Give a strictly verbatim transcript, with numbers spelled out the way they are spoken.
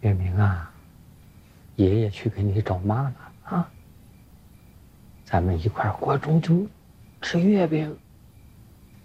月明啊，爷爷去给你找妈妈啊，咱们一块儿过中秋，吃月饼。